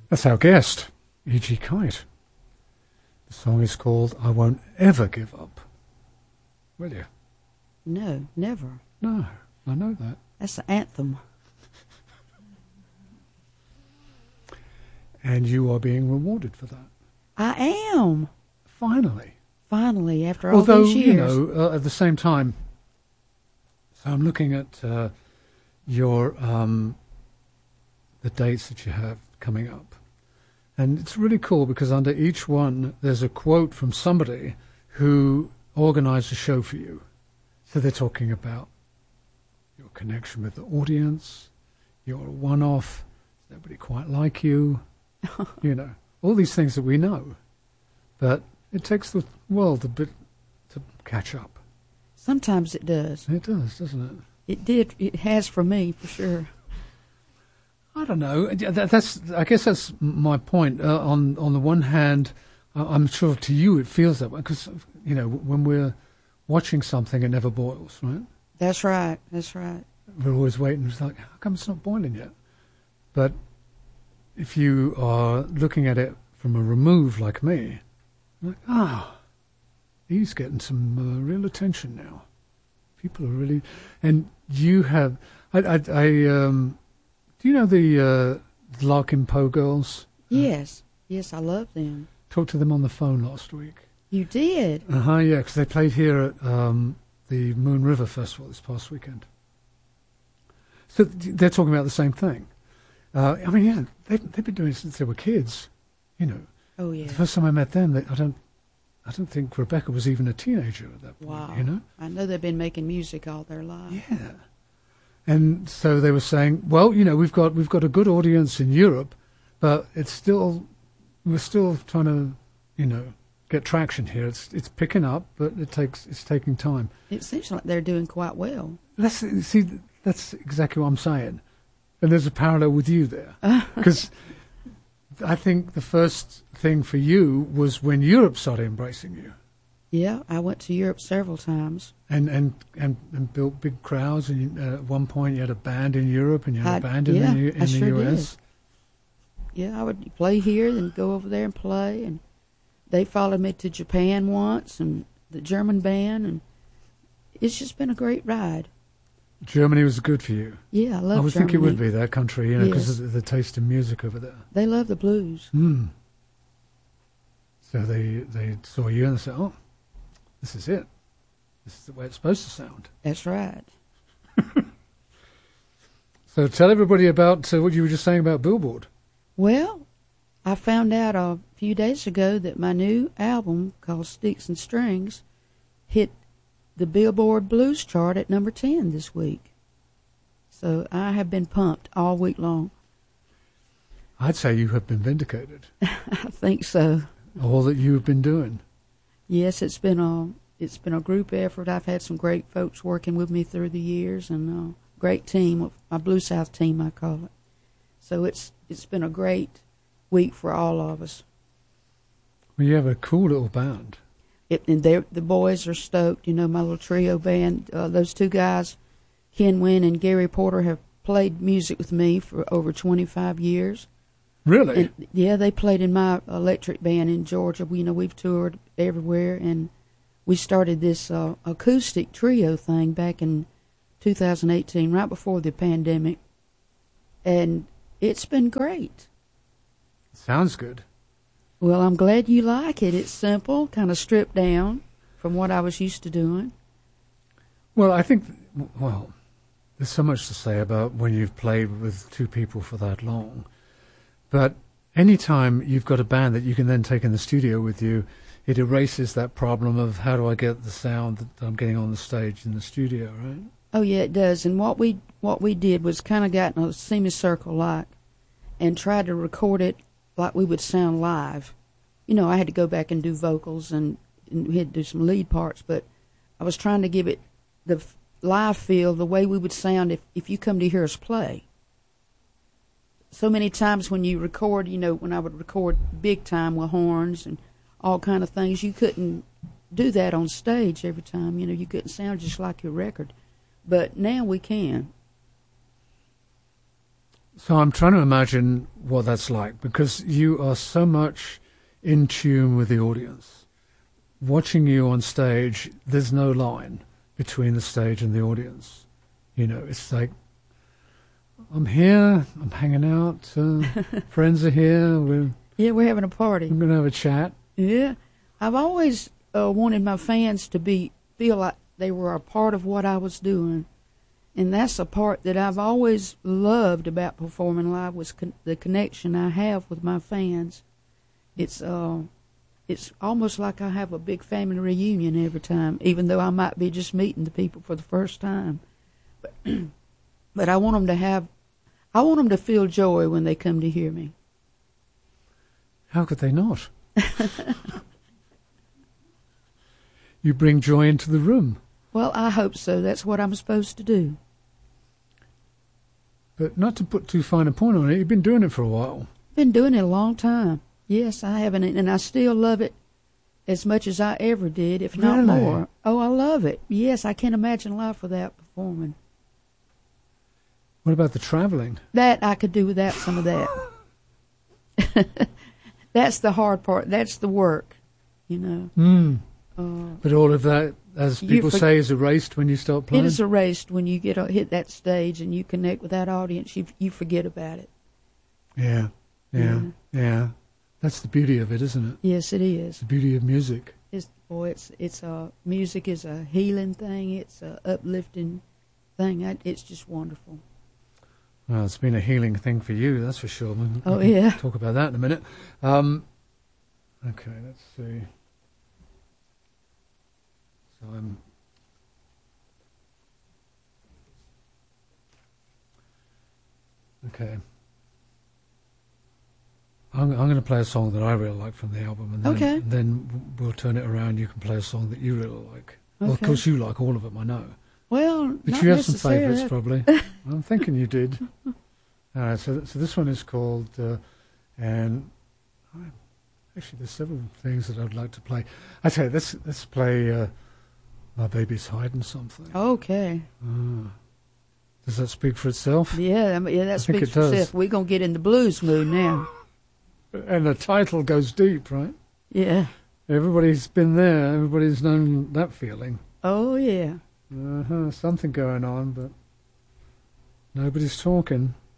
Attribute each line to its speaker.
Speaker 1: That's our guest, E.G. Kite. The song is called I Won't Ever Give Up. Will you?
Speaker 2: No, never.
Speaker 1: No, I know that.
Speaker 2: That's the anthem.
Speaker 1: And you are being rewarded for that.
Speaker 2: I am.
Speaker 1: Finally.
Speaker 2: Finally, after all
Speaker 1: Although,
Speaker 2: these years.
Speaker 1: you know, at the same time, so I'm looking at your the dates that you have coming up. And it's really cool because under each one there's a quote from somebody who organized a show for you. So they're talking about your connection with the audience, you're a one-off, nobody quite like you, you know, all these things that we know. But it takes the world a bit to catch up.
Speaker 2: Sometimes it does.
Speaker 1: It does, doesn't it?
Speaker 2: It did. It has for me, for sure.
Speaker 1: I don't know. I guess that's my point. On the one hand, I'm sure to you it feels that way because, you know, when we're watching something, it never boils, right?
Speaker 2: That's right. That's right.
Speaker 1: We're always waiting. It's like, how come it's not boiling yet? But if you are looking at it from a remove like me, like, he's getting some real attention now. People are really, and you have. Do you know the Larkin Poe girls?
Speaker 2: Yes. Yes, I love them.
Speaker 1: Talked to them on the phone last week.
Speaker 2: You did?
Speaker 1: Yeah, because they played here at the Moon River Festival this past weekend. So they're talking about the same thing. I mean, yeah, they've been doing it since they were kids, you know.
Speaker 2: Oh, yeah.
Speaker 1: The first time I met them, I don't think Rebecca was even a teenager at that point,
Speaker 2: wow.
Speaker 1: You know?
Speaker 2: I know they've been making music all their lives.
Speaker 1: Yeah. And so they were saying, well, you know, we've got a good audience in Europe, but we're still trying to, you know, get traction here. It's picking up, but it's taking time.
Speaker 2: It seems like they're doing quite well.
Speaker 1: That's exactly what I'm saying. And there's a parallel with you there. Because I think the first thing for you was when Europe started embracing you.
Speaker 2: Yeah, I went to Europe several times.
Speaker 1: And built big crowds. And at one point you had a band in Europe and you had a band in the US.
Speaker 2: Did. Yeah, I would play here and go over there and play. And they followed me to Japan once and the German band. And it's just been a great ride.
Speaker 1: Germany was good for you.
Speaker 2: Yeah, I love Germany.
Speaker 1: I would think it would be that country, you know, because of the taste of music over there.
Speaker 2: They love the blues.
Speaker 1: So they saw you and they said, oh, this is it. This is the way it's supposed to sound.
Speaker 2: That's right.
Speaker 1: So tell everybody about what you were just saying about Billboard.
Speaker 2: Well, I found out a few days ago that my new album called Sticks and Strings hit the Billboard Blues chart at number 10 this week. So I have been pumped all week long.
Speaker 1: I'd say you have been vindicated.
Speaker 2: I think so.
Speaker 1: All that you have been doing.
Speaker 2: Yes, it's been a group effort. I've had some great folks working with me through the years, and a great team, my Blue South team, I call it. So it's been a great week for all of us.
Speaker 1: Well, you have a cool little band.
Speaker 2: And the boys are stoked. You know, my little trio band. Those two guys, Ken Wynn and Gary Porter, have played music with me for over 25 years.
Speaker 1: Really?
Speaker 2: And, yeah, they played in my electric band in Georgia. We've toured everywhere, and we started this acoustic trio thing back in 2018, right before the pandemic, and it's been great.
Speaker 1: Sounds good.
Speaker 2: Well, I'm glad you like it. It's simple, kind of stripped down from what I was used to doing.
Speaker 1: Well, I think, there's so much to say about when you've played with two people for that long. But anytime you've got a band that you can then take in the studio with you, it erases that problem of how do I get the sound that I'm getting on the stage in the studio, right?
Speaker 2: Oh, yeah, it does. And what we did was kind of got in a semicircle like and tried to record it like we would sound live. You know, I had to go back and do vocals and we had to do some lead parts, but I was trying to give it the live feel, the way we would sound if you come to hear us play. So many times when you record, you know, when I would record big time with horns and all kind of things, you couldn't do that on stage every time. You know, you couldn't sound just like your record. But now we can.
Speaker 1: So I'm trying to imagine what that's like, because you are so much in tune with the audience. Watching you on stage, there's no line between the stage and the audience. You know, it's like, I'm here, I'm hanging out, friends are here, we're
Speaker 2: having a party.
Speaker 1: going to have a chat.
Speaker 2: Yeah. I've always wanted my fans to feel like they were a part of what I was doing. And that's a part that I've always loved about performing live, was the connection I have with my fans. It's almost like I have a big family reunion every time, even though I might be just meeting the people for the first time. But I want them to feel joy when they come to hear me.
Speaker 1: How could they not? You bring joy into the room.
Speaker 2: Well, I hope so. That's what I'm supposed to do.
Speaker 1: But not to put too fine a point on it, you've been doing it for a while.
Speaker 2: Been doing it a long time. Yes, I have, and I still love it as much as I ever did, if not more. Oh, I love it. Yes, I can't imagine life without performing.
Speaker 1: What about the traveling?
Speaker 2: That I could do without some of that. That's the hard part. That's the work, you know.
Speaker 1: But all of that, as people say, is erased when you start playing?
Speaker 2: It is erased when you hit that stage and you connect with that audience. You forget about it.
Speaker 1: Yeah. That's the beauty of it, isn't it?
Speaker 2: Yes, it is.
Speaker 1: It's the beauty of music.
Speaker 2: Music is a healing thing. It's a uplifting thing. It's just wonderful.
Speaker 1: Well, it's been a healing thing for you, that's for sure.
Speaker 2: Yeah.
Speaker 1: Talk about that in a minute. Okay, let's see. So I'm going to play a song that I really like from the album, and then we'll turn it around. You can play a song that you really like. Okay. Well, of course, you like all of them, I know.
Speaker 2: Well,
Speaker 1: but you have some favourites, probably. I'm thinking you did. All right, so this one is called, and actually there's several things that I'd like to play. I tell you, let's play My Baby's Hiding Something.
Speaker 2: Okay.
Speaker 1: Does that speak for itself?
Speaker 2: Yeah, that speaks for itself. We're going to get in the blues mood now.
Speaker 1: And the title goes deep, right?
Speaker 2: Yeah.
Speaker 1: Everybody's been there. Everybody's known that feeling.
Speaker 2: Oh, yeah.
Speaker 1: Something going on, but nobody's talking.